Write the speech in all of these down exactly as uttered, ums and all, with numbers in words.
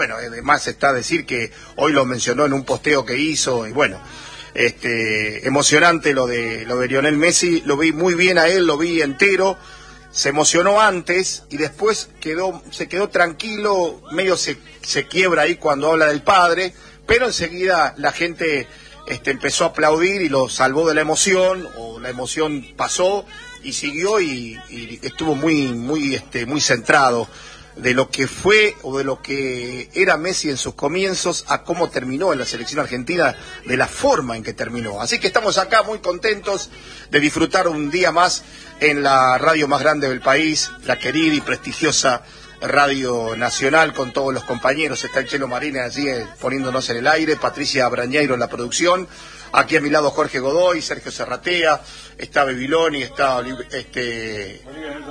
bueno, además está a decir que hoy lo mencionó en un posteo que hizo, y bueno, este, emocionante lo de lo de Lionel Messi, lo vi muy bien a él, lo vi entero, se emocionó antes y después quedó, se quedó tranquilo, medio se, se quiebra ahí cuando habla del padre, pero enseguida la gente este, empezó a aplaudir y lo salvó de la emoción, o la emoción pasó y siguió y, y estuvo muy, muy, este, muy centrado de lo que fue o de lo que era Messi en sus comienzos a cómo terminó en la selección argentina, de la forma en que terminó. Así que estamos acá muy contentos de disfrutar un día más en la radio más grande del país, la querida y prestigiosa Radio Nacional, con todos los compañeros. Está el Chelo Marínez allí eh, poniéndonos en el aire, Patricia Brañeiro en la producción, aquí a mi lado Jorge Godoy, Sergio Serratea, está Bebiloni, está Oliv- este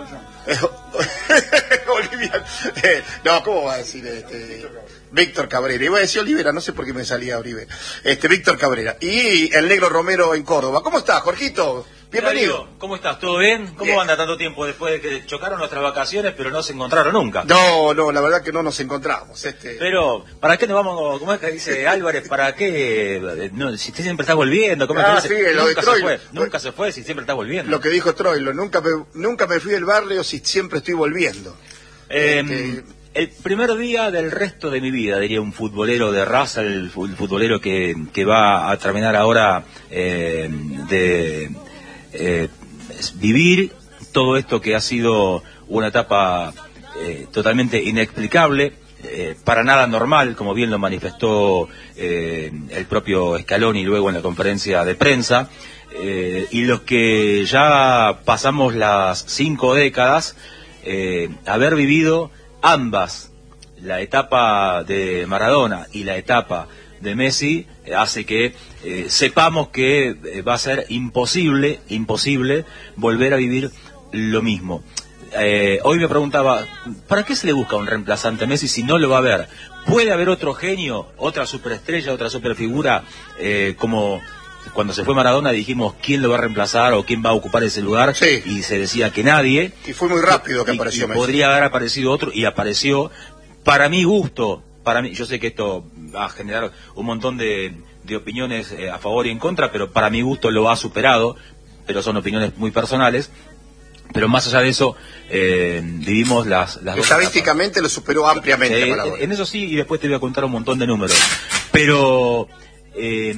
Olivia, eh, no, ¿cómo va a decir este? Víctor Cabrera, iba a decir Olivera, no sé por qué me salía Oribe, este Víctor Cabrera, y el Negro Romero en Córdoba. ¿Cómo estás, Jorgito? Bienvenido. Darío, ¿cómo estás? ¿Todo bien? ¿Cómo bien. Anda tanto tiempo después de que chocaron nuestras vacaciones, pero no se encontraron nunca? No, no, la verdad que no nos encontramos. Este... Pero, ¿para qué nos vamos? ¿Cómo es que dice Álvarez? ¿Para qué? No, si usted siempre está volviendo. ¿Cómo ah, es que dice? Sí, lo nunca de Troilo. se fue. Nunca se fue si siempre está volviendo. Lo que dijo Troilo, nunca me, nunca me fui del barrio si siempre estoy volviendo. Eh, este... El primer día del resto de mi vida, diría un futbolero de raza, el futbolero que, que va a terminar ahora eh, de eh, vivir todo esto que ha sido una etapa eh, totalmente inexplicable, eh, para nada normal, como bien lo manifestó eh, el propio Scaloni luego en la conferencia de prensa, eh, y los que ya pasamos las cinco décadas, eh, haber vivido ambas, la etapa de Maradona y la etapa de Messi, eh, hace que eh, sepamos que eh, va a ser imposible, imposible volver a vivir lo mismo. Eh, hoy me preguntaba, ¿para qué se le busca un reemplazante a Messi si no lo va a haber? ¿Puede haber otro genio, otra superestrella, otra superfigura, eh, como cuando se fue Maradona dijimos quién lo va a reemplazar o quién va a ocupar ese lugar? Sí. Y se decía que nadie. Y fue muy rápido que y, apareció y Messi. Podría haber aparecido otro y apareció. Para mi gusto, para mí, yo sé que esto va a generar un montón de, de opiniones eh, a favor y en contra, pero para mi gusto lo ha superado, pero son opiniones muy personales. Pero más allá de eso, eh, vivimos las, las estadísticamente lo superó ampliamente. Eh, Maradona. En eso sí, y después te voy a contar un montón de números. Pero eh,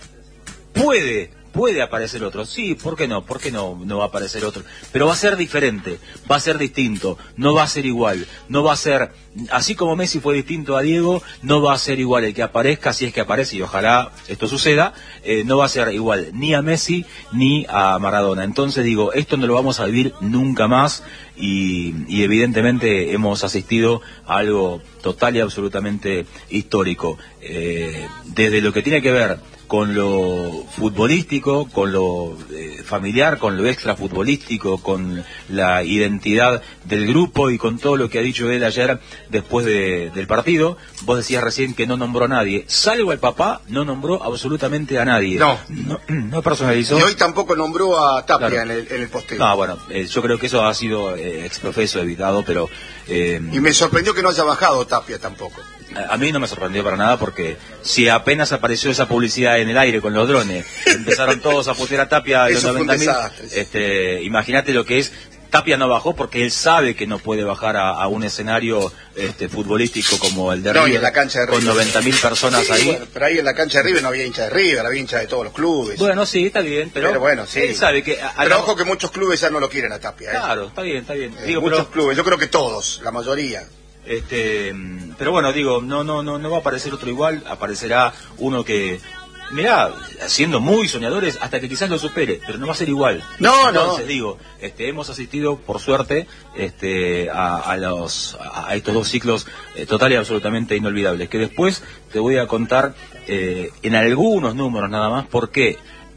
puede, puede aparecer otro. Sí, ¿por qué no? ¿Por qué no, no va a aparecer otro? Pero va a ser diferente, va a ser distinto, no va a ser igual, no va a ser, así como Messi fue distinto a Diego, no va a ser igual el que aparezca, si es que aparece, y ojalá esto suceda, eh, no va a ser igual ni a Messi ni a Maradona. Entonces digo, esto no lo vamos a vivir nunca más, y, y evidentemente hemos asistido a algo total y absolutamente histórico, eh, desde lo que tiene que ver con lo futbolístico, con lo eh, familiar, con lo extrafutbolístico, con la identidad del grupo y con todo lo que ha dicho él ayer después de, del partido. Vos decías recién que no nombró a nadie, salvo al papá, no nombró absolutamente a nadie. No. No, no personalizó. Y hoy tampoco nombró a Tapia, Claro. en, el, en el posteo. No, bueno, eh, yo creo que eso ha sido eh, exprofeso, evitado, pero... Eh, y me sorprendió que no haya bajado Tapia tampoco. A mí no me sorprendió para nada, porque si apenas apareció esa publicidad en el aire con los drones, empezaron todos a putear a Tapia de los noventa mil, este, imagínate lo que es. Tapia no bajó porque él sabe que no puede bajar a, a un escenario este, futbolístico como el de no, River, en la cancha de River, con noventa mil personas sí, ahí. Bueno, pero ahí en la cancha de River no había hincha de River, había hincha de todos los clubes. Bueno, sí, está bien, pero, pero bueno, sí. él sabe que... A, a pero la... ojo que muchos clubes ya no lo quieren a Tapia. Claro, ¿eh? está bien, está bien. Eh, Digo, muchos pero... clubes, yo creo que todos, la mayoría. Este, pero bueno, digo, no, no, no, no va a aparecer otro igual, aparecerá uno que, mirá, siendo muy soñadores, hasta que quizás lo supere, pero no va a ser igual. No, Entonces, no. digo, este, hemos asistido, por suerte, este, a, a los, a estos dos ciclos eh, total y absolutamente inolvidables, que después te voy a contar eh, en algunos números nada más por qué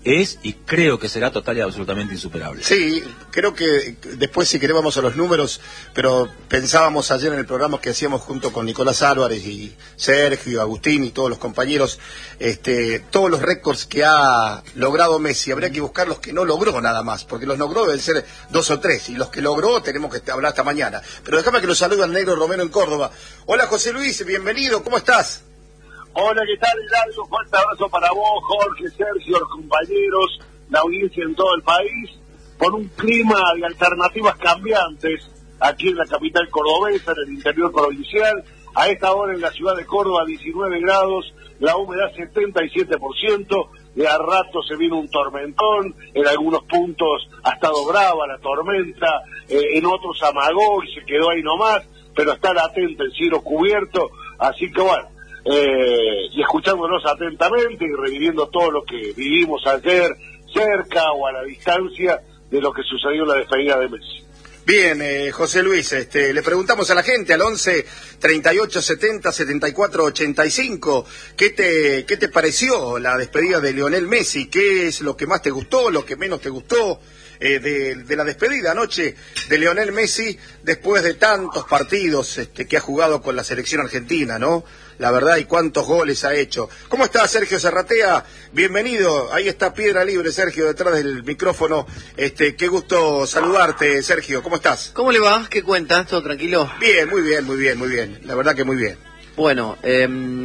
es y creo que será total y absolutamente insuperable. Sí, creo que después si queremos vamos a los números, pero pensábamos ayer en el programa que hacíamos junto con Nicolás Álvarez y Sergio, Agustín y todos los compañeros, este, todos los récords que ha logrado Messi, habría que buscar los que no logró nada más, porque los logró deben ser dos o tres, y los que logró tenemos que hablar hasta mañana. Pero déjame que lo salude al negro Romero en Córdoba. Hola José Luis, bienvenido, ¿cómo estás? Hola, ¿qué tal, Hilario? Un fuerte abrazo para vos, Jorge, Sergio, los compañeros, la audiencia en todo el país, por un clima de alternativas cambiantes aquí en la capital cordobesa, en el interior provincial. A esta hora en la ciudad de Córdoba, diecinueve grados, la humedad setenta y siete por ciento, de a rato se vino un tormentón, en algunos puntos ha estado brava la tormenta, eh, en otros amagó y se quedó ahí nomás, pero está latente el cielo cubierto, así que bueno, Eh, y escuchándonos atentamente y reviviendo todo lo que vivimos ayer cerca o a la distancia de lo que sucedió en la despedida de Messi. Bien, eh, José Luis, este, le preguntamos a la gente al once, treinta y ocho, setenta, setenta y cuatro, ochenta y cinco, ¿qué te, qué te pareció la despedida de Lionel Messi? ¿Qué es lo que más te gustó, lo que menos te gustó eh, de, de la despedida anoche de Lionel Messi después de tantos partidos este, que ha jugado con la selección argentina, ¿no? La verdad, y cuántos goles ha hecho. ¿Cómo está Sergio Serratea? Bienvenido. Ahí está Piedra Libre, Sergio, detrás del micrófono. Este, qué gusto saludarte, Sergio. ¿Cómo estás? ¿Cómo le va? ¿Qué cuentas? ¿Todo tranquilo? Bien, muy bien, muy bien, muy bien. La verdad que muy bien. Bueno, eh,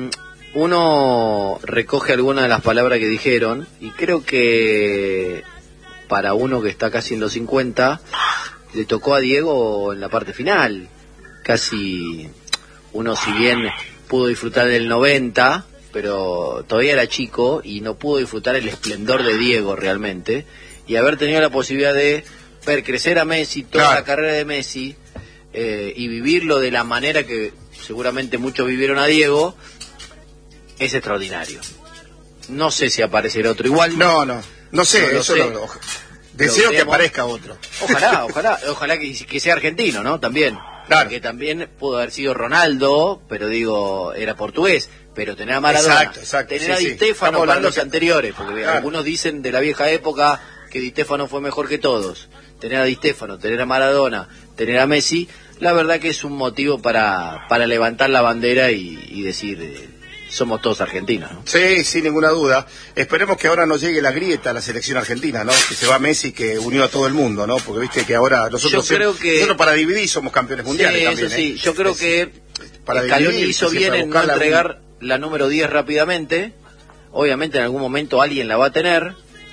uno recoge algunas de las palabras que dijeron y creo que para uno que está casi en los cincuenta, le tocó a Diego en la parte final. Casi uno, si bien pudo disfrutar del noventa, pero todavía era chico y no pudo disfrutar el esplendor de Diego realmente, y haber tenido la posibilidad de ver crecer a Messi, toda claro. la carrera de Messi, eh, y vivirlo de la manera que seguramente muchos vivieron a Diego, es extraordinario. No sé si aparecerá otro igual. No, no, no sé, no, eso sé. Lo, lo, deseo lo que aparezca otro. Ojalá, ojalá, ojalá que, que sea argentino, ¿no? También. Claro. Que también pudo haber sido Ronaldo, pero digo, era portugués, pero tener a Maradona, exacto, exacto, tener sí, a Di Stéfano sí. para los que... anteriores, porque claro. algunos dicen de la vieja época que Di Stéfano fue mejor que todos. Tener a Di Stéfano, tener a Maradona, tener a Messi, la verdad que es un motivo para, para levantar la bandera y, y decir, eh, somos todos argentinos, ¿no? Sí, sin ninguna duda. Esperemos que ahora no llegue la grieta a la selección argentina, ¿no? Que se va Messi, que unió a todo el mundo, ¿no? Porque viste que ahora nosotros, Yo creo que... nosotros para dividir somos campeones mundiales sí, también, eso sí. ¿eh? Yo creo es, que para Scaloni hizo bien en no entregar algún... la número diez rápidamente. Obviamente en algún momento alguien la va a tener,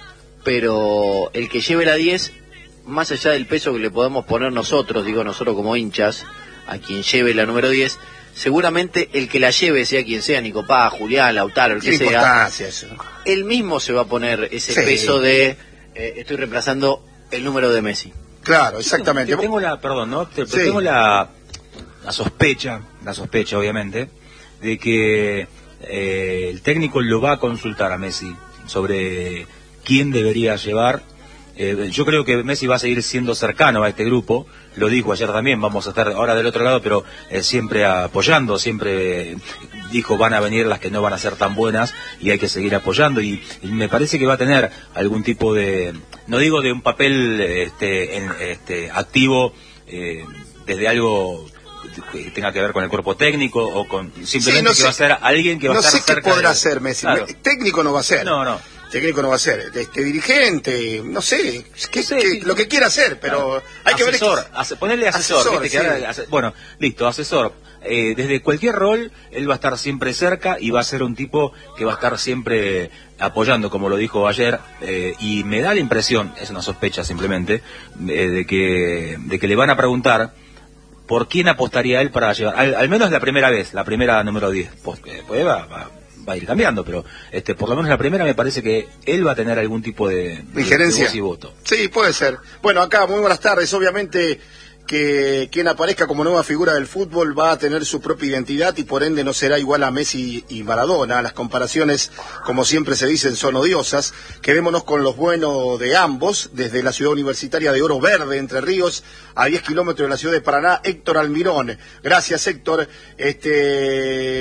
pero el que lleve la diez, más allá del peso que le podemos poner nosotros, digo nosotros como hinchas, a quien lleve la número diez, seguramente el que la lleve, sea quien sea, Nico Paz, Julián, Lautaro, el que sea, eso. él mismo se va a poner ese sí. peso de eh, estoy reemplazando el número de Messi. Claro, exactamente. Tengo, tengo la, perdón, ¿no? Sí. Tengo la, la sospecha, la sospecha obviamente, de que eh, el técnico lo va a consultar a Messi sobre quién debería llevar. Eh, yo creo que Messi va a seguir siendo cercano a este grupo, lo dijo ayer también, vamos a estar ahora del otro lado, pero eh, siempre apoyando, siempre eh, dijo van a venir las que no van a ser tan buenas y hay que seguir apoyando, y, y me parece que va a tener algún tipo de, no digo de un papel este, en, este, activo eh, desde algo que tenga que ver con el cuerpo técnico o con simplemente sí, no que sé, va a ser alguien que va no a estar sé cerca qué podrá de... ser Messi, claro. técnico no va a ser. No, no. Técnico no va a ser, este dirigente, no sé, que, no sé que, sí. lo que quiera hacer, pero claro. hay que asesor, ver... Ase, ponerle asesor, asesor ¿viste? Sí. Que ahora, ase, bueno, listo, asesor. Eh, desde cualquier rol, él va a estar siempre cerca y va a ser un tipo que va a estar siempre apoyando, como lo dijo ayer, eh, y me da la impresión, es una sospecha simplemente, eh, de que de que le van a preguntar por quién apostaría él para llevar, al, al menos la primera vez, la primera número diez, pues, pues va, va va a ir cambiando, pero este por lo menos la primera me parece que él va a tener algún tipo de, de injerencia de voz y voto. Sí, puede ser. Bueno, acá muy buenas tardes. Obviamente que quien aparezca como nueva figura del fútbol va a tener su propia identidad y por ende no será igual a Messi y Maradona. Las comparaciones, como siempre se dicen, son odiosas. Quedémonos con los buenos de ambos. Desde la ciudad universitaria de Oro Verde, Entre Ríos, a diez kilómetros de la ciudad de Paraná, Héctor Almirón. Gracias, Héctor. Este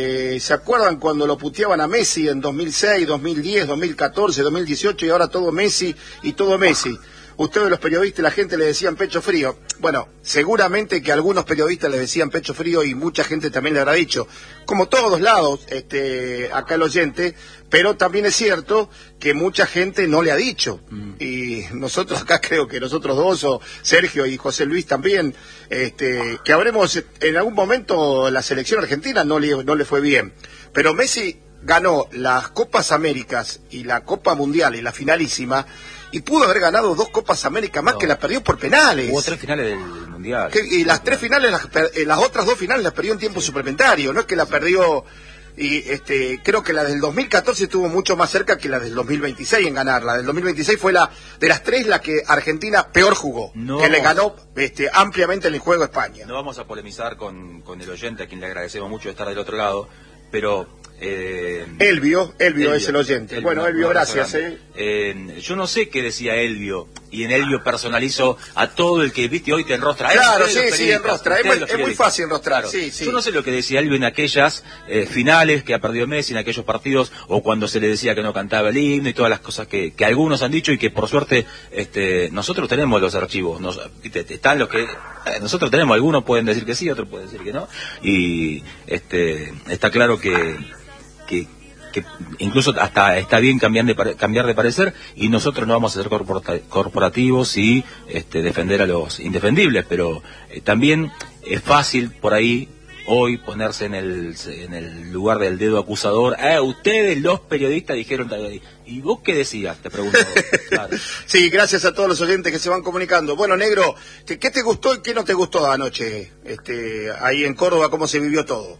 ¿se acuerdan cuando lo puteaban a Messi en dos mil seis, dos mil diez, dos mil catorce, dos mil dieciocho y ahora todo Messi y todo Messi? Ustedes los periodistas, la gente le decían pecho frío. Bueno, seguramente que algunos periodistas le decían pecho frío y mucha gente también le habrá dicho, como todos lados, este, acá el oyente, pero también es cierto que mucha gente no le ha dicho. Mm. Y nosotros acá creo que nosotros dos, o Sergio y José Luis también, este, que habremos, en algún momento la selección argentina no le, no le fue bien. Pero Messi ganó las Copas Américas y la Copa Mundial y la finalísima, y pudo haber ganado dos Copas América más, no, que las perdió por penales. Hubo tres finales del Mundial. Que, y las tres finales, las, las otras dos finales las perdió en tiempo suplementario, no es que la perdió, y este creo que la del dos mil catorce estuvo mucho más cerca que la del dos mil veintiséis en ganar. La del dos mil veintiséis fue la de las tres la que Argentina peor jugó, no que vamos, le ganó este, ampliamente en el juego a España. No vamos a polemizar con, con el oyente, a quien le agradecemos mucho estar del otro lado, pero... Eh, Elvio, Elvio, Elvio es el oyente. Elvio, bueno, Elvio, gracias. Eh. Eh, yo no sé qué decía Elvio, y en Elvio personalizo a todo el que viste hoy te enrostra. Claro, sí, sí, enrostra. Es, es muy fácil enrostrar. Claro. Sí, sí. Yo no sé lo que decía Elvio en aquellas eh, finales que ha perdido Messi, en aquellos partidos, o cuando se le decía que no cantaba el himno y todas las cosas que, que algunos han dicho y que por suerte este, nosotros tenemos los archivos. Nos, están los que... Eh, nosotros tenemos, algunos pueden decir que sí, otros pueden decir que no. Y este está claro que... Que, que incluso hasta está bien cambiar de, cambiar de parecer, y nosotros no vamos a ser corporativos y este, defender a los indefendibles, pero eh, también es fácil por ahí hoy ponerse en el en el lugar del dedo acusador. Ah, ustedes los periodistas dijeron tal, ¿y vos qué decías? Te pregunto. Claro. Sí, gracias a todos los oyentes que se van comunicando. Bueno, Negro, ¿qué te gustó y qué no te gustó anoche este, ahí en Córdoba? ¿Cómo se vivió todo?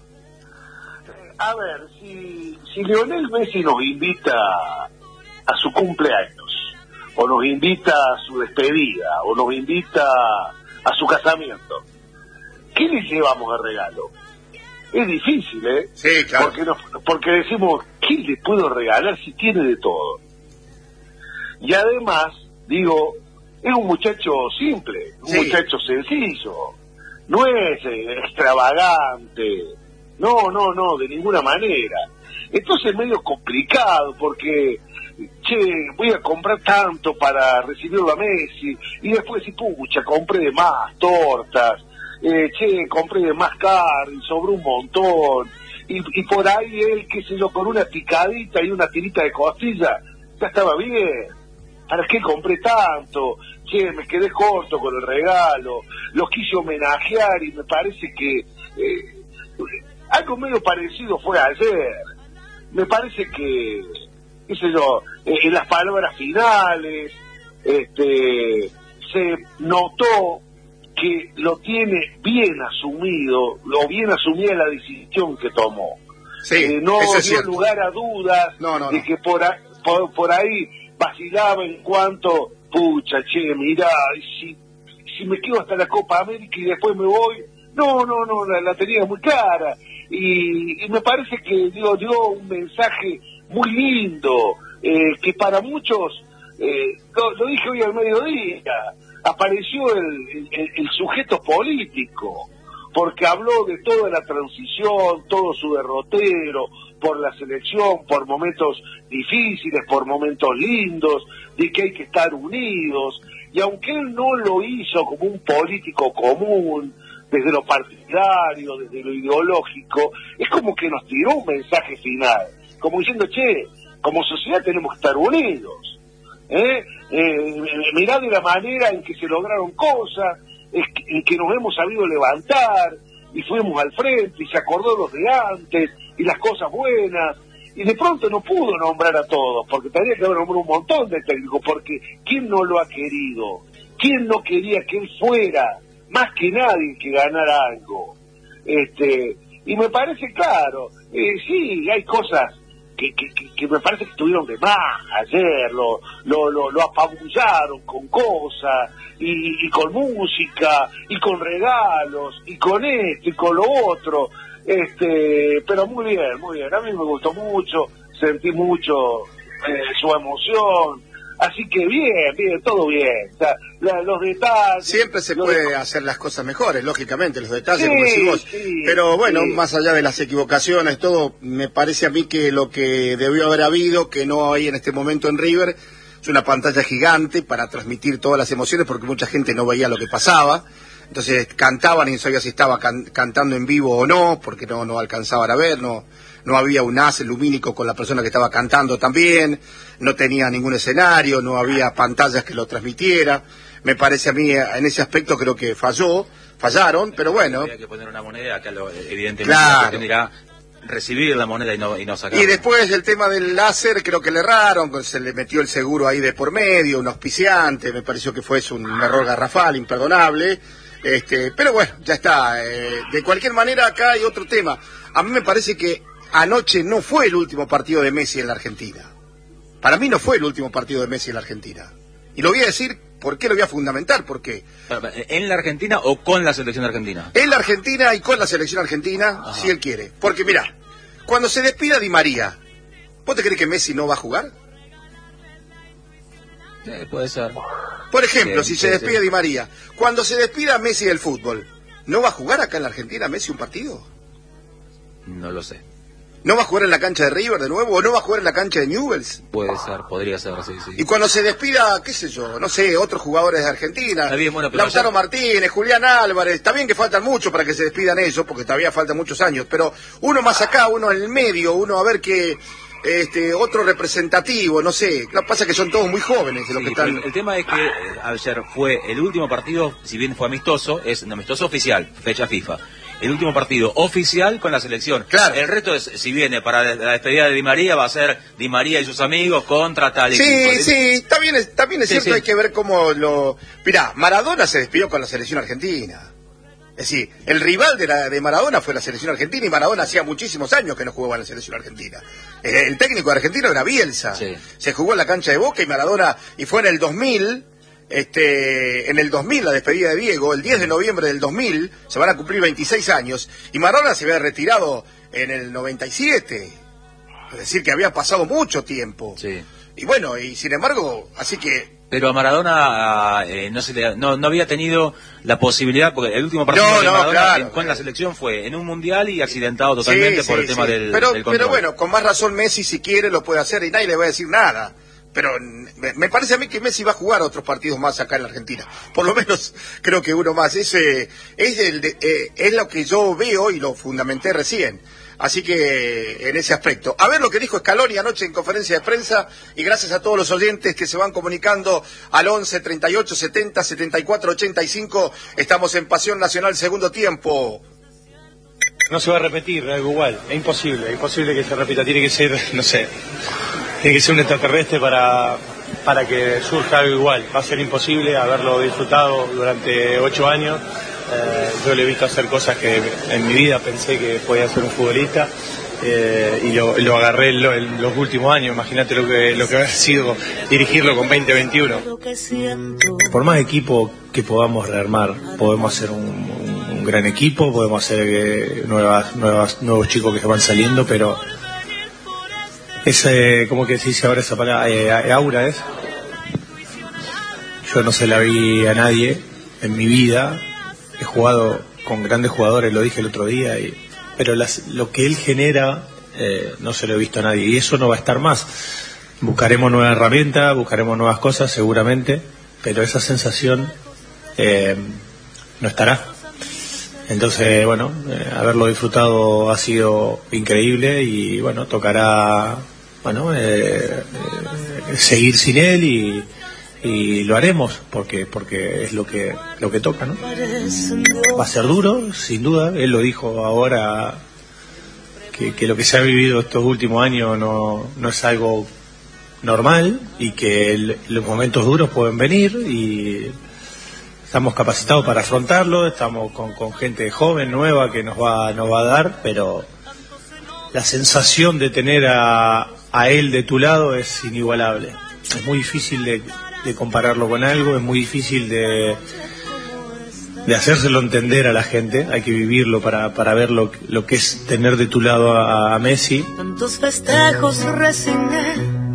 A ver, si, si Lionel Messi nos invita a su cumpleaños, o nos invita a su despedida, o nos invita a su casamiento, ¿qué le llevamos de regalo? Es difícil, ¿eh? Sí, claro. Porque, nos, porque decimos, ¿qué le puedo regalar si tiene de todo? Y además, digo, es un muchacho simple, un sí. muchacho sencillo, no es eh, extravagante. No, no, no, de ninguna manera. Entonces es medio complicado porque, che, voy a comprar tanto para recibirlo a Messi, y después si pucha, compré de más tortas, eh, che, compré de más carne, sobró un montón, y, y por ahí él, qué sé yo, con una picadita y una tirita de costilla, ya estaba bien. ¿Para qué compré tanto? Che, me quedé corto con el regalo, los quise homenajear y me parece que... Eh, algo medio parecido fue ayer. Me parece que, qué sé yo, en las palabras finales, este, se notó que lo tiene bien asumido, lo bien asumida la decisión que tomó. Sí, eh, no eso es dio cierto. lugar a dudas no, no, de no. que por, a, por, por ahí vacilaba en cuanto, pucha, che, mirá, si, si me quedo hasta la Copa América y después me voy, no, no, no, la, la tenía muy clara. Y, y me parece que dio, dio un mensaje muy lindo, eh, que para muchos, eh, lo, lo dije hoy al mediodía, apareció el, el, el sujeto político, porque habló de toda la transición, todo su derrotero, por la selección, por momentos difíciles, por momentos lindos, de que hay que estar unidos, y aunque él no lo hizo como un político común, desde lo partidario, desde lo ideológico, es como que nos tiró un mensaje final, como diciendo, che, como sociedad tenemos que estar unidos, ¿eh? Eh, mirá de la manera en que se lograron cosas, en que nos hemos sabido levantar, y fuimos al frente, y se acordó los de antes, y las cosas buenas, y de pronto no pudo nombrar a todos, porque tendría que haber nombrado un montón de técnicos, porque ¿quién no lo ha querido? ¿Quién no quería que él fuera más que nadie que ganara algo? Este, y me parece claro, eh, sí, hay cosas que, que, que, que me parece que estuvieron de más ayer, lo, lo, lo, lo apabullaron con cosas, y, y con música, y con regalos, y con esto, y con lo otro, este, pero muy bien, muy bien, a mí me gustó mucho, sentí mucho eh, su emoción, Así que bien, bien, todo bien. O sea, la, los detalles... Siempre se puede de... hacer las cosas mejores, lógicamente, los detalles, sí, como decimos. Sí, pero bueno, sí. más allá de las equivocaciones, todo, me parece a mí que lo que debió haber habido, que no hay en este momento en River, es una pantalla gigante para transmitir todas las emociones, porque mucha gente no veía lo que pasaba. Entonces cantaban y no sabía si estaba can cantando en vivo o no, porque no, no alcanzaban a ver, no... No había un haz lumínico con la persona que estaba cantando también, no tenía ningún escenario, no había pantallas que lo transmitiera. Me parece a mí, en ese aspecto creo que falló, fallaron, pero bueno. Había que poner una moneda, acá lo, evidentemente claro. La tendría recibir la moneda y no, y no sacarla. Y después el tema del láser, creo que le erraron, se le metió el seguro ahí de por medio, un auspiciante, me pareció que fue un error garrafal, imperdonable. Este, pero bueno, ya está. Eh, de cualquier manera, acá hay otro tema. A mí me parece que anoche no fue el último partido de Messi en la Argentina. Para mí no fue el último partido de Messi en la Argentina. Y lo voy a decir, ¿por qué lo voy a fundamentar? Porque ¿en la Argentina o con la selección argentina? En la Argentina y con la selección argentina, ajá, si él quiere. Porque mirá, cuando se despida Di María, ¿vos te crees que Messi no va a jugar? Sí, puede ser. Por ejemplo, sí, si se sí, despide sí. Di María, cuando se despida Messi del fútbol, ¿no va a jugar acá en la Argentina Messi un partido? No lo sé. ¿No va a jugar en la cancha de River de nuevo? ¿O no va a jugar en la cancha de Newell's? Puede ser, podría ser, sí, sí. Y cuando se despida, qué sé yo, no sé, otros jugadores de Argentina, está bien, bueno, pero Lautaro ayer... Martínez, Julián Álvarez, está bien que faltan mucho para que se despidan ellos, porque todavía faltan muchos años, pero uno más acá, uno en el medio, uno a ver que... Este, otro representativo, no sé, lo que pasa es que son todos muy jóvenes de lo sí, que están... el, el tema es que eh, ayer fue el último partido, si bien fue amistoso, es un amistoso oficial, fecha FIFA. El último partido oficial con la selección. Claro. El resto es, si viene para la despedida de Di María, va a ser Di María y sus amigos contra tal sí, equipo. Sí, sí, también es, también es sí, cierto, sí. Hay que ver cómo lo... Mirá, Maradona se despidió con la selección argentina. Es decir, el rival de, la, de Maradona fue la selección argentina y Maradona hacía muchísimos años que no jugaba en la selección argentina. Eh, el técnico argentino era Bielsa. Sí. Se jugó en la cancha de Boca y Maradona, y fue en el dos mil, este, en el dos mil la despedida de Diego, el diez de noviembre del dos mil, se van a cumplir veintiséis años, y Maradona se había retirado en el noventa y siete. Es decir, que había pasado mucho tiempo. Sí. Y bueno, y sin embargo, así que... Pero a Maradona eh, no, se le, no no había tenido la posibilidad, porque el último partido no, de no, Maradona claro, en, con la selección fue en un mundial y accidentado totalmente sí, por sí, el tema sí. del, pero, del control. Pero bueno, con más razón Messi, si quiere, lo puede hacer y nadie le va a decir nada. Pero me, me parece a mí que Messi va a jugar otros partidos más acá en la Argentina. Por lo menos creo que uno más. Ese, es, el de, eh, es lo que yo veo y lo fundamenté recién. Así que en ese aspecto. A ver lo que dijo Scaloni anoche en conferencia de prensa, y gracias a todos los oyentes que se van comunicando al once, treinta y ocho, setenta, setenta y cuatro, ochenta y cinco. Estamos en Pasión Nacional, segundo tiempo. No se va a repetir algo igual, es imposible, es imposible que se repita, tiene que ser, no sé, tiene que ser un extraterrestre para, para que surja algo igual. Va a ser imposible haberlo disfrutado durante ocho años. Eh, yo le he visto hacer cosas que en mi vida pensé que podía ser un futbolista, eh, y lo, lo agarré en, lo, en los últimos años. Imagínate lo que lo que ha sido dirigirlo con veinte, veintiuno. Por más equipo que podamos rearmar, podemos hacer un, un, un gran equipo, podemos hacer eh, nuevas, nuevas, nuevos chicos que se van saliendo, pero es eh, como que se dice ahora esa palabra, eh, aura es. Yo no se la vi a nadie en mi vida. He jugado con grandes jugadores, lo dije el otro día, y, pero las, lo que él genera eh, no se lo he visto a nadie, y eso no va a estar más. Buscaremos nuevas herramientas, buscaremos nuevas cosas seguramente, pero esa sensación eh, no estará. Entonces, bueno, eh, haberlo disfrutado ha sido increíble, y bueno, tocará bueno eh, eh, seguir sin él, y y lo haremos porque porque es lo que lo que toca, ¿no? Va a ser duro, sin duda. Él lo dijo ahora, que, que lo que se ha vivido estos últimos años no, no es algo normal, y que el, los momentos duros pueden venir, y estamos capacitados para afrontarlo. Estamos con, con gente joven, nueva, que nos va nos va a dar, pero la sensación de tener a, a él de tu lado es inigualable. Es muy difícil de de compararlo con algo, es muy difícil de de hacérselo entender a la gente. Hay que vivirlo para, para ver lo, lo que es tener de tu lado a, a Messi. Tantos festejos resigné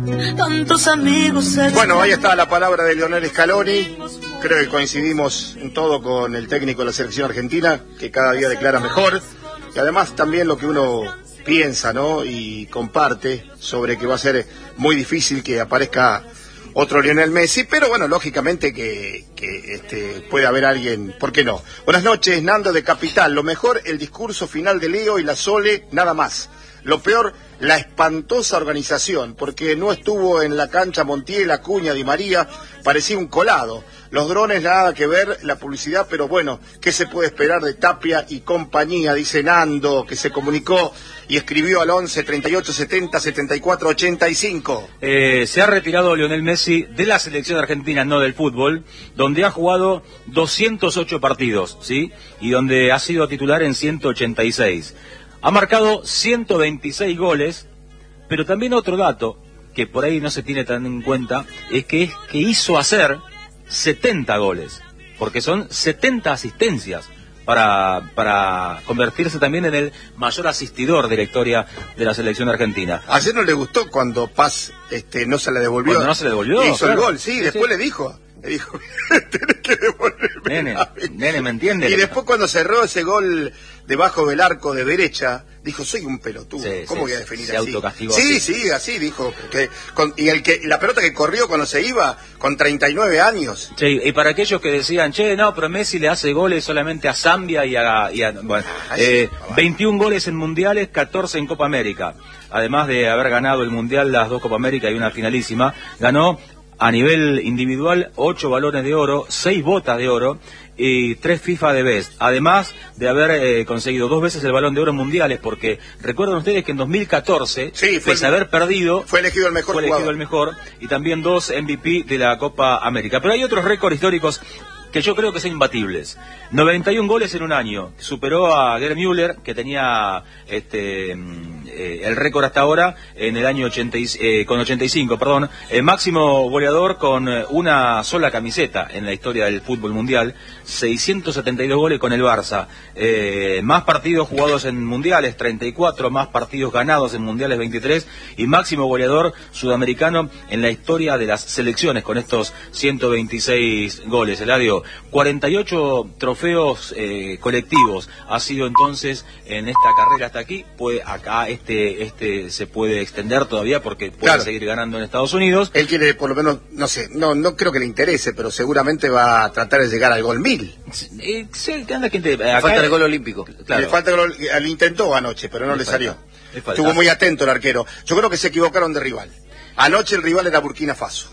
tantos amigos. Bueno, ahí está la palabra de Lionel Scaloni. Creo que coincidimos en todo con el técnico de la selección argentina, que cada día declara mejor. Y además también lo que uno piensa, ¿no? Y comparte sobre que va a ser muy difícil que aparezca otro Lionel Messi, pero bueno, lógicamente que, que este, puede haber alguien, ¿por qué no? Buenas noches, Nando de Capital. Lo mejor, el discurso final de Leo y la Sole, nada más. Lo peor, la espantosa organización, porque no estuvo en la cancha Montiel, Acuña, Di María, parecía un colado. Los drones nada que ver, la publicidad, pero bueno, ¿qué se puede esperar de Tapia y compañía? Dice Nando, que se comunicó y escribió al once, treinta y ocho, setenta, setenta y cuatro, ochenta y cinco. Eh, se ha retirado Lionel Messi de la selección argentina, no del fútbol, donde ha jugado doscientos ocho partidos, ¿sí? Y donde ha sido titular en ciento ochenta y seis. Ha marcado ciento veintiséis goles, pero también otro dato, que por ahí no se tiene tan en cuenta, es que, es que hizo hacer setenta goles, porque son setenta asistencias para, para convertirse también en el mayor asistidor de la historia de la selección argentina. Ayer no le gustó cuando Paz este, no se le devolvió. Cuando no se le devolvió. Hizo claro. el gol, sí, sí después sí. le dijo, le dijo, tenés que devolverme. Nene, nene, ¿me entiendes? Y después cuando cerró ese gol debajo del arco de derecha, dijo, soy un pelotudo, sí, ¿cómo sí, voy a definir se así? autocastigó. Sí, así. sí, así dijo. Que, con, y el que la pelota que corrió cuando se iba, con treinta y nueve años. Sí, y para aquellos que decían, che, no, pero Messi le hace goles solamente a Zambia y a... Y a bueno, ah, eh, sí, veintiún goles en mundiales, catorce en Copa América. Además de haber ganado el mundial, las dos Copa América y una finalísima, ganó a nivel individual ocho balones de oro, seis botas de oro y tres FIFA de Best, además de haber eh, conseguido dos veces el balón de oro en mundiales, porque recuerdan ustedes que en dos mil catorce, sí, fue pese a el, haber perdido, fue elegido el mejor fue elegido jugador. el mejor, y también dos M V P de la Copa América. Pero hay otros récords históricos que yo creo que son imbatibles. noventa y un goles en un año. Superó a Gerd Müller, que tenía este eh, el récord hasta ahora en el año ochenta y, eh, con ochenta y cinco, perdón. El máximo goleador con una sola camiseta en la historia del fútbol mundial. seiscientos setenta y dos goles con el Barça. Eh, más partidos jugados en mundiales, treinta y cuatro. Más partidos ganados en mundiales, veintitrés. Y máximo goleador sudamericano en la historia de las selecciones con estos ciento veintiséis goles. Eladio, cuarenta y ocho trofeos eh, colectivos ha sido entonces en esta carrera hasta aquí. Puede, acá este este se puede extender todavía porque puede claro. seguir ganando en Estados Unidos. Él quiere, por lo menos, no sé, no no creo que le interese, pero seguramente va a tratar de llegar al gol mil. Eh, sí, anda, que te, Le acá, falta el gol olímpico. claro. Le falta el gol, lo intentó anoche, pero no Le le, falta, salió. le falta. Estuvo muy atento el arquero. Yo creo que se equivocaron de rival. Anoche el rival era Burkina Faso.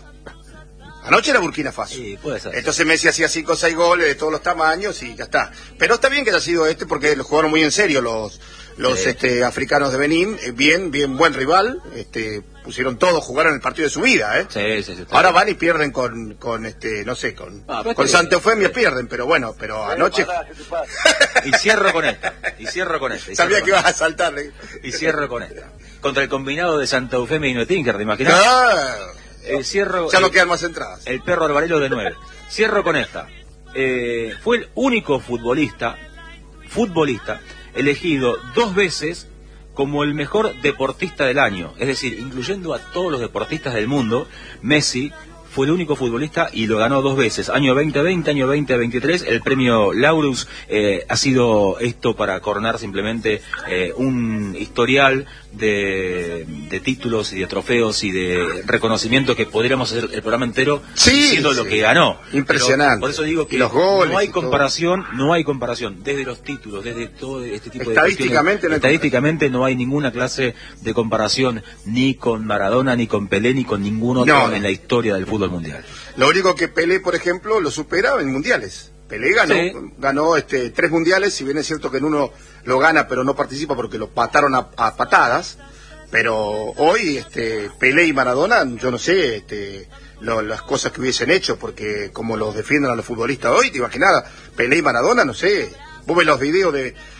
Anoche era Burkina Faso. Sí, puede ser. Entonces Messi hacía cinco o seis goles de todos los tamaños y ya está. Pero está bien que haya sido este porque lo jugaron muy en serio los los sí. este, africanos de Benín. Eh, bien, bien buen rival. Este, pusieron todo, jugaron el partido de su vida, ¿eh? Sí, sí, sí, Ahora van y pierden con, con este, no sé, con, Ah, pero con está Santa bien. Eufemia pierden, pero bueno, pero anoche... Y cierro con esta. Y cierro con esta. y Sabía cierro que con ibas a saltarle. esta, Y cierro con esta. Contra el combinado de Santa Eufemia y Noettinger, ¿te imaginas? Ah, El cierro, ya no el- quedan más entradas. El perro albarelo de nueve. Cierro con esta. Eh, fue el único futbolista, futbolista, elegido dos veces como el mejor deportista del año. Es decir, incluyendo a todos los deportistas del mundo, Messi fue el único futbolista y lo ganó dos veces. Año veinte veinte, año veinte veintitrés, el premio Laurus eh, ha sido esto para coronar simplemente eh, un historial de, de títulos y de trofeos y de reconocimiento que podríamos hacer el programa entero Sí, diciendo sí. lo que ganó. Impresionante. Pero por eso digo que Y los goles no hay y todo. comparación, no hay comparación desde los títulos, desde todo este tipo de Estadísticamente cuestiones. no hay Estadísticamente no hay ninguna clase de comparación ni con Maradona, ni con Pelé, ni con ningún otro No, no. en la historia del fútbol mundial. Lo único que Pelé, por ejemplo, lo supera en mundiales. Pelé ganó, Sí. ganó este, tres mundiales, si bien es cierto que en uno lo gana pero no participa porque lo pataron a, a patadas, pero hoy este, Pelé y Maradona, yo no sé este, lo- las cosas que hubiesen hecho, porque como los defienden a los futbolistas hoy, te imaginas, Pelé y Maradona, no sé, vos ves los videos de,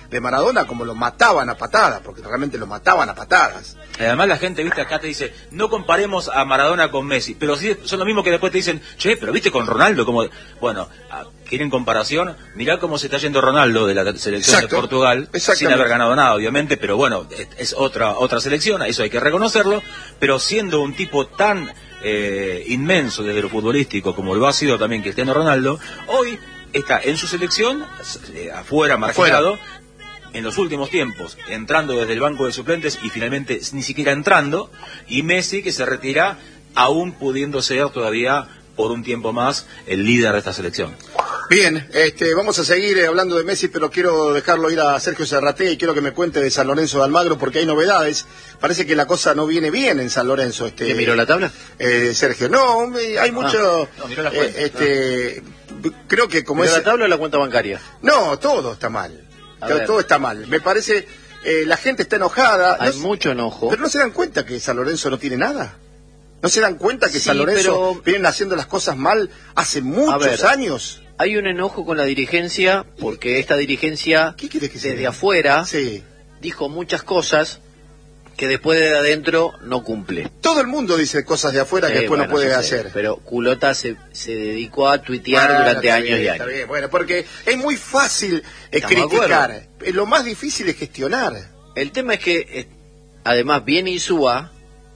de Maradona, como lo mataban a patadas, porque realmente lo mataban a patadas. Además la gente, viste, acá te dice, no comparemos a Maradona con Messi, pero sí son lo mismo que después te dicen, che, pero viste con Ronaldo, como, bueno, ¿quieren comparación? Mirá cómo se está yendo Ronaldo de la selección Exacto. de Portugal, sin haber ganado nada, obviamente, pero bueno, es, es otra otra selección, eso hay que reconocerlo, pero siendo un tipo tan eh, inmenso desde lo futbolístico, como lo ha sido también Cristiano Ronaldo, hoy está en su selección, eh, afuera, marginado, afuera. En los últimos tiempos, entrando desde el banco de suplentes y finalmente ni siquiera entrando, y Messi que se retira aún pudiendo ser todavía por un tiempo más el líder de esta selección. Bien, este, vamos a seguir hablando de Messi, pero quiero dejarlo ir a Sergio Serratea y quiero que me cuente de San Lorenzo de Almagro porque hay novedades. Parece que la cosa no viene bien en San Lorenzo. Este, ¿Te miró la tabla? Eh, Sergio, no, hay mucho... Ah, no, miró la cuenta, eh, este, no. Creo que como ¿Miró es... la tabla o la cuenta bancaria? No, todo está mal. Todo, todo está mal. Me parece, eh, la gente está enojada. Hay no, mucho enojo. Pero no se dan cuenta que San Lorenzo no tiene nada. ¿No se dan cuenta que sí, San Lorenzo pero... vienen haciendo las cosas mal hace muchos ver, años? Hay un enojo con la dirigencia porque esta dirigencia ¿Qué quiere que desde sea? afuera sí. dijo muchas cosas que después de adentro no cumple. Todo el mundo dice cosas de afuera que eh, después bueno, no puede hacer. Sé, pero Culota se, se dedicó a tuitear bueno, durante años bien, y años. Está bien, bueno, porque es muy fácil eh, criticar. Lo más difícil es gestionar. El tema es que, eh, además, viene Insúa,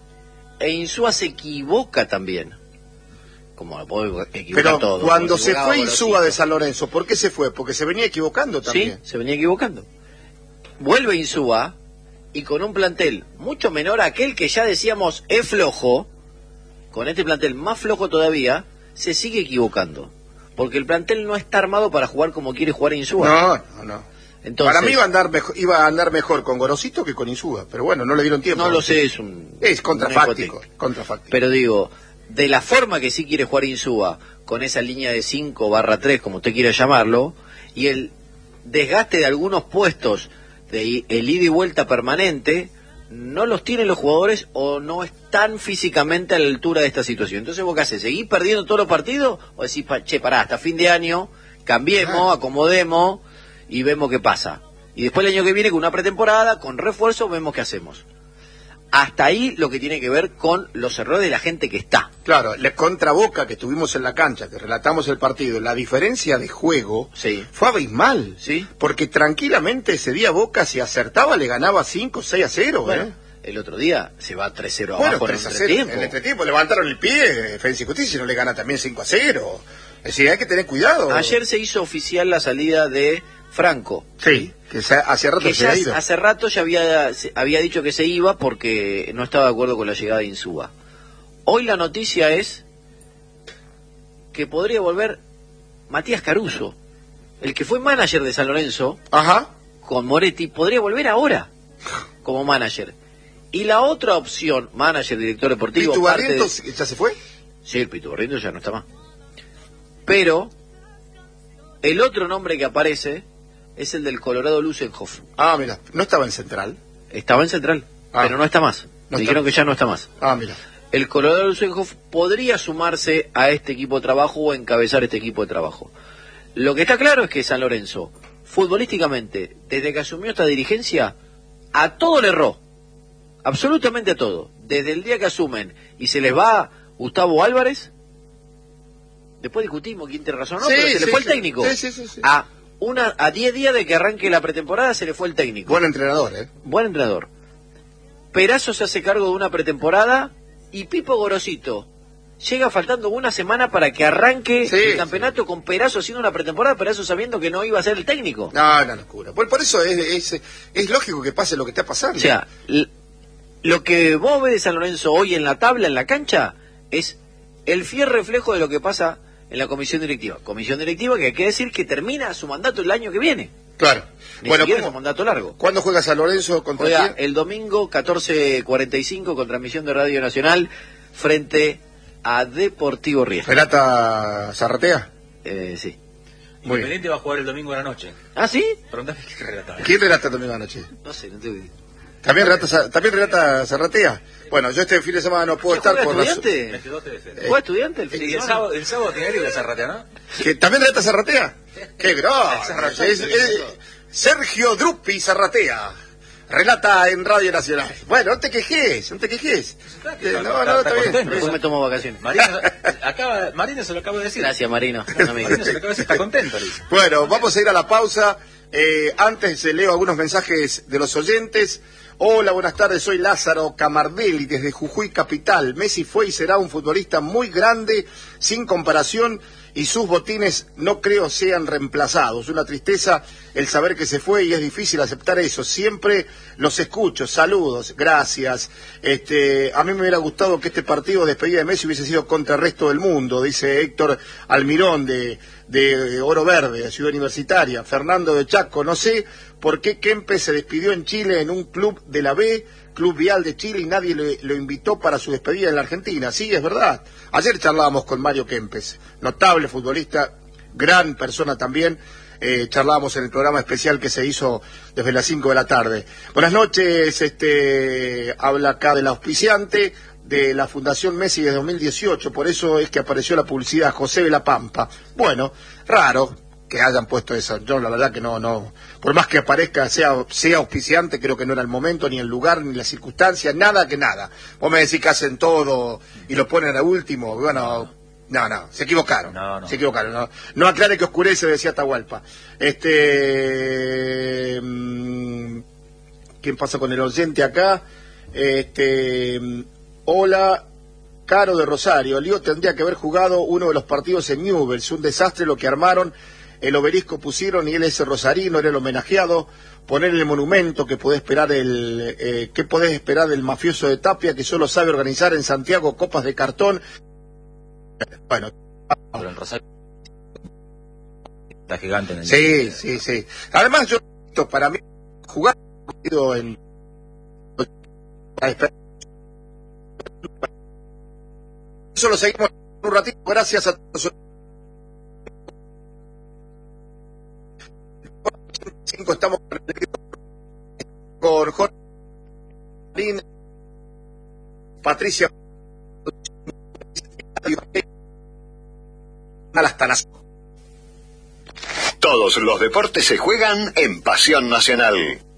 e Insúa se equivoca también. Como puedo equivocar Pero todo. cuando se fue Insúa de San Lorenzo, ¿por qué se fue? Porque se venía equivocando también. Sí, se venía equivocando. Vuelve Insúa, y con un plantel mucho menor a aquel que ya decíamos es flojo, con este plantel más flojo todavía, se sigue equivocando. Porque el plantel no está armado para jugar como quiere jugar Insúa. No, no, no. Entonces, para mí iba a andar mejor, iba a andar mejor con Gorosito que con Insúa, pero bueno, no le dieron tiempo. No lo sé, es un... Es contrafáctico, contrafáctico. Pero digo, de la forma que sí quiere jugar Insúa, con esa línea de cinco barra tres, como usted quiera llamarlo, y el desgaste de algunos puestos, de el ida y vuelta permanente, no los tienen los jugadores o no están físicamente a la altura de esta situación. Entonces, ¿vos qué haces? ¿Seguís perdiendo todos los partidos? O decís, che, pará, hasta fin de año, cambiemos, acomodemos y vemos qué pasa. Y después el año que viene, con una pretemporada, con refuerzo, vemos qué hacemos. Hasta ahí lo que tiene que ver con los errores de la gente que está. Claro, la contra Boca que estuvimos en la cancha, que relatamos el partido, la diferencia de juego sí. fue abismal. ¿Sí? Porque tranquilamente ese día Boca, si acertaba, le ganaba cinco, seis a cero. Bueno, ¿eh? El otro día se va tres cero bueno, abajo en el entretiempo. En el entretiempo levantaron el pie, Defensa y Justicia, no le gana también cinco a cero. Es decir, hay que tener cuidado. Ayer se hizo oficial la salida de Franco. Sí, que se, hace rato que se ya ha ido. Hace rato ya había, había dicho que se iba porque no estaba de acuerdo con la llegada de Insúa. Hoy la noticia es que podría volver Matías Caruso, el que fue manager de San Lorenzo, Ajá. con Moretti, podría volver ahora como manager. Y la otra opción, manager, director deportivo... ¿Pitu Barrientos de... ya se fue? Sí, el Pitu Barrientos ya no está más. Pero el otro nombre que aparece es el del Colorado Lusenhoff. Ah, mira, ¿no estaba en Central? Estaba en Central, ah, pero no está más. No dijeron está... que ya no está más. Ah, mira. El Colorado Lusenhoff podría sumarse a este equipo de trabajo o encabezar este equipo de trabajo. Lo que está claro es que San Lorenzo, futbolísticamente, desde que asumió esta dirigencia, a todo le erró. Absolutamente a todo. Desde el día que asumen y se les va Gustavo Álvarez, después discutimos quién tiene razón o no, sí, pero se sí, le fue sí. el técnico. Sí, sí, sí, sí. A una a diez días de que arranque la pretemporada se le fue el técnico. Buen entrenador, ¿eh? Buen entrenador. Perazo se hace cargo de una pretemporada y Pipo Gorosito llega faltando una semana para que arranque sí, el campeonato sí. con Perazo haciendo una pretemporada, Perazo sabiendo que no iba a ser el técnico. No, no, locura. Por, por eso es, es, es lógico que pase lo que está pasando. O sea, lo que vos ves de San Lorenzo hoy en la tabla, en la cancha, es el fiel reflejo de lo que pasa en la comisión directiva. Comisión directiva que hay que decir que termina su mandato el año que viene. Claro. Ni bueno, siquiera es un mandato largo. ¿Cuándo juega San Lorenzo contra Juega quién? El domingo catorce cuarenta y cinco con transmisión de Radio Nacional frente a Deportivo Riestra. ¿Relata Zarratea? Eh, sí. Muy Independiente bien. Va a jugar el domingo de la noche. ¿Ah, sí? Preguntame qué relata. ¿Quién relata el domingo de la noche? No sé, no te voy. ¿También relata, ¿También relata Zarratea? Bueno, yo este fin de semana no puedo estar por la... ¿Estudiante? Eh, ¿Juega estudiante el fin de semana? El sábado, el sábado tiene que ir a Zarratea, ¿no? ¿Que ¿También relata Zarratea? ¡Qué grosso! Es, es, Sergio Drupi Zarratea relata en Radio Nacional. Bueno, no te quejes, no te quejes. No, No, no, está bien. Después me tomo vacaciones. Marino, acaba, Marino se lo acabo de decir. Gracias, Marino. Un amigo. Marino se lo acaba de decir, está contento. Dice. Bueno, vamos a ir a la pausa. Eh, antes eh, leo algunos mensajes de los oyentes. Hola, buenas tardes, soy Lázaro Camardelli desde Jujuy Capital. Messi fue y será un futbolista muy grande, sin comparación, y sus botines no creo sean reemplazados. Una tristeza el saber que se fue y es difícil aceptar eso. Siempre los escucho, saludos, gracias. Este, a mí me hubiera gustado que este partido de despedida de Messi hubiese sido contra el resto del mundo, dice Héctor Almirón de, de Oro Verde, de Ciudad Universitaria. Fernando de Chaco, no sé por qué Kempes se despidió en Chile en un club de la B, Club Vial de Chile, y nadie lo, lo invitó para su despedida en la Argentina. Sí, es verdad. Ayer charlábamos con Mario Kempes, notable futbolista, gran persona también. Eh, charlábamos en el programa especial que se hizo desde las cinco de la tarde. Buenas noches, este habla acá del auspiciante de la Fundación Messi de dos mil dieciocho, por eso es que apareció la publicidad, José de la Pampa. Bueno, raro que hayan puesto eso, yo la verdad que no, no, por más que aparezca, sea, sea auspiciante, creo que no era el momento, ni el lugar, ni la circunstancia, nada que nada. Vos me decís que hacen todo y lo ponen a último, bueno, no, no, se equivocaron, no, no. se equivocaron, no, no aclare que oscurece, decía Atahualpa. Este, ¿quién pasa con el oyente acá? Este, hola, Caro de Rosario, Lío tendría que haber jugado uno de los partidos en Newell's, un desastre lo que armaron. El obelisco pusieron y él es rosarino, era el homenajeado. Poner el monumento que podés esperar el eh, ¿qué podés esperar del mafioso de Tapia que solo sabe organizar en Santiago copas de cartón? Bueno, pero en Rosario está gigante en el sí, sí, sí. Además yo para mí jugar en eso lo seguimos un ratito, gracias a todos. Estamos con Jorge Marín, Patricia hasta las... Todos los deportes se juegan en Pasión Nacional.